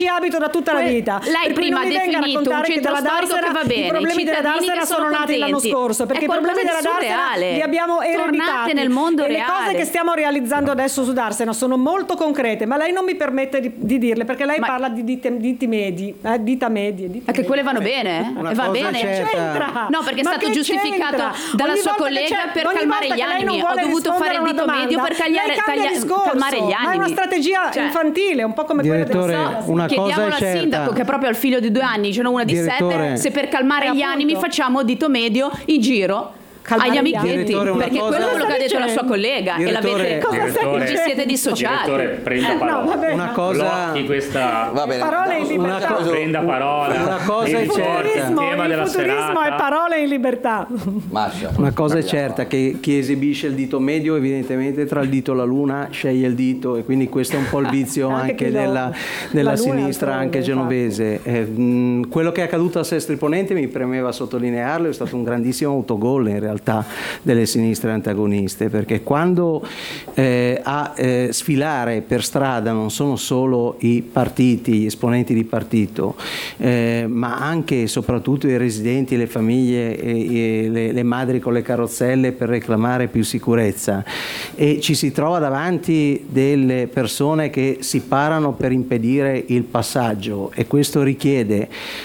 ci abito da tutta la vita. Lei prima ha definito un centro storico che va bene, i problemi della Darsena sono nati l'anno scorso, perché i problemi della Darsena li abbiamo ereditati nel mondo e reale. le cose che stiamo realizzando adesso su Darsena sono molto concrete, ma lei non mi permette di dirle, perché lei parla di dita medie. Che quelle vanno bene? Va bene? C'entra? No, perché è stato giustificato dalla sua collega per calmare gli animi. Ho dovuto fare il dito medio per calmare gli animi. Ma è una strategia infantile, un po' come quella del Chiediamolo al sindaco, che è proprio al figlio di 2 anni, ce n'è una di 7, se per calmare gli animi facciamo dito medio in giro agli amichetti, perché quello è quello che ha detto la sua collega e l'avete, ci siete dissociati. Prenda parola. Una cosa di questa va bene. Parole in libertà. Prenda parola. Una cosa è certa. Il futurismo è parole in libertà. Una cosa è certa, che chi esibisce il dito medio evidentemente tra il dito e la luna sceglie il dito, e quindi questo è un po' il vizio anche della sinistra, anche genovese. Quello che è accaduto a Sestri Ponente, mi premeva sottolinearlo, è stato un grandissimo autogol in realtà delle sinistre antagoniste, perché quando a sfilare per strada non sono solo i partiti, gli esponenti di partito, ma anche e soprattutto i residenti, le famiglie, le madri con le carrozzelle per reclamare più sicurezza, e ci si trova davanti delle persone che si parano per impedire il passaggio, e questo richiede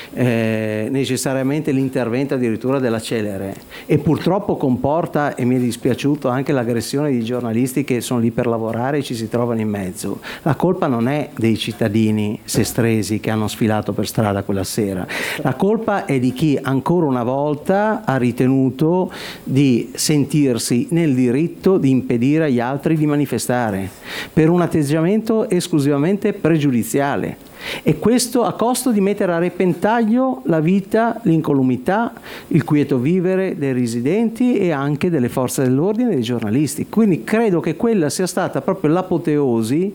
necessariamente l'intervento addirittura della Celere, e purtroppo comporta, e mi è dispiaciuto, anche l'aggressione di giornalisti che sono lì per lavorare e ci si trovano in mezzo. La colpa non è dei cittadini sestresi che hanno sfilato per strada quella sera, la colpa è di chi ancora una volta ha ritenuto di sentirsi nel diritto di impedire agli altri di manifestare per un atteggiamento esclusivamente pregiudiziale. E questo a costo di mettere a repentaglio la vita, l'incolumità, il quieto vivere dei residenti e anche delle forze dell'ordine e dei giornalisti. Quindi credo che quella sia stata proprio l'apoteosi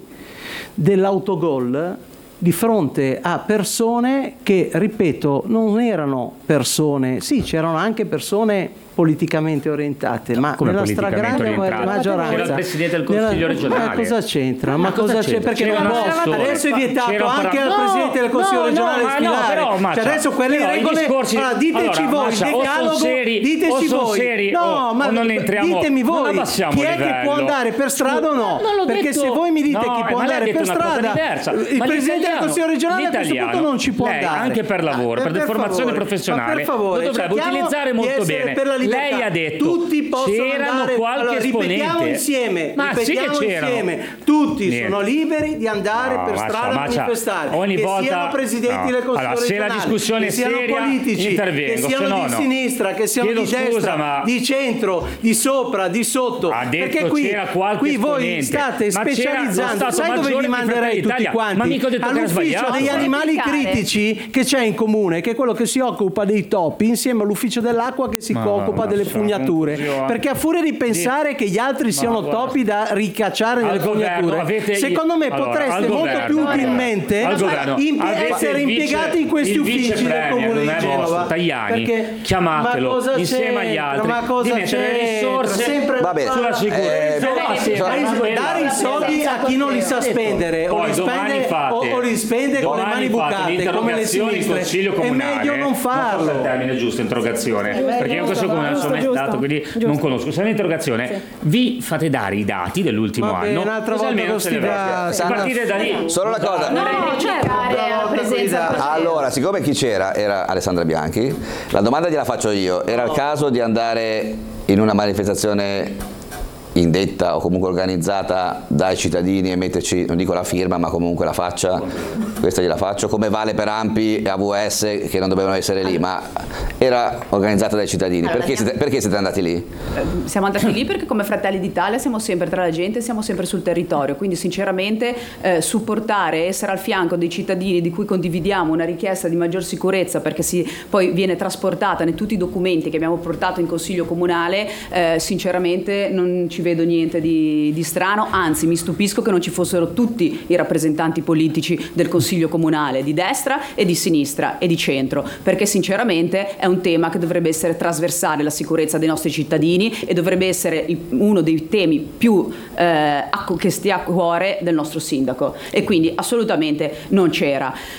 dell'autogol di fronte a persone che, ripeto, non erano persone, sì, c'erano anche persone politicamente orientate, ma nella stragrande maggioranza c'era il Presidente del Consiglio regionale. Cosa c'entra? Ma cosa c'è? Perché non posso. Adesso è vietato anche al Presidente del Consiglio regionale sfilare. Cioè adesso quelle regole, diteci voi, decalogo, diteci voi. No, ma ditemi voi, chi è che può andare per strada o no? Perché se voi mi dite chi può andare per strada, il Presidente del Consiglio regionale a questo punto non ci può andare. Anche per lavoro, per deformazione professionale, lo dovrebbe utilizzare molto bene. Lei ha detto tutti c'erano qualche esponente. Ripetiamo insieme, tutti sono liberi di andare per strada a manifestare, ogni che volta siano presidenti del Consiglio regionale, se la discussione che siano seria, politici, intervengo, che siano di sinistra, che siano di destra, di centro, di sopra, di sotto, perché qui voi state specializzando. Sai dove vi manderei tutti quanti? All'ufficio degli animali critici che c'è in comune, che è quello che si occupa dei topi, insieme all'ufficio dell'acqua che si occupa delle fognature, perché a furia di pensare che gli altri siano topi da ricacciare nelle fognature, secondo me potreste molto più utilmente essere impiegati in questi uffici del comune di Genova. Tajani, chiamatelo insieme agli altri, di mettere risorse sulla sicurezza, dare i soldi a chi non li sa spendere o li spende con le mani bucate come le sinistre, è meglio non farlo. Il termine giusto, interrogazione, perché io questo non sono mai stato, quindi non conosco. Se è un'interrogazione, vi fate dare i dati dell'ultimo anno, un'altra volta partire da lì. Solo una cosa. Allora, siccome chi c'era era Alessandra Bianchi, la domanda gliela faccio io. Era il caso di andare in una manifestazione indetta o comunque organizzata dai cittadini e metterci, non dico la firma, ma comunque la faccia? Questa gliela faccio, come vale per ANPI e AVS che non dovevano essere lì, ma era organizzata dai cittadini. Allora, perché siete andati lì? Siamo andati lì perché come Fratelli d'Italia siamo sempre tra la gente, siamo sempre sul territorio, quindi sinceramente supportare, essere al fianco dei cittadini di cui condividiamo una richiesta di maggior sicurezza, perché poi viene trasportata in tutti i documenti che abbiamo portato in Consiglio Comunale, sinceramente non ci vedo niente di strano, anzi mi stupisco che non ci fossero tutti i rappresentanti politici del Consiglio Comunale di destra e di sinistra e di centro, perché sinceramente è un tema che dovrebbe essere trasversale, la sicurezza dei nostri cittadini, e dovrebbe essere uno dei temi più che stia a cuore del nostro sindaco, e quindi assolutamente non c'era.